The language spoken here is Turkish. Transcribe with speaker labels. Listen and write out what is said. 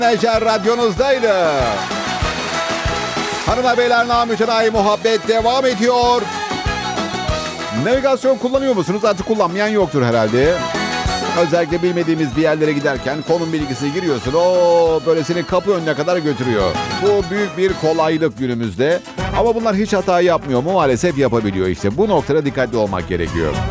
Speaker 1: Neşer radyonuzdaydı. Hanımlar beyler, namütenayi muhabbet devam ediyor. Navigasyon kullanıyor musunuz? Artık kullanmayan yoktur herhalde. Özellikle bilmediğimiz bir yerlere giderken konum bilgisi giriyorsun. Böyle seni kapı önüne kadar götürüyor. Bu büyük bir kolaylık günümüzde. Ama bunlar hiç hata yapmıyor mu? Maalesef yapabiliyor işte. Bu noktada dikkatli olmak gerekiyor.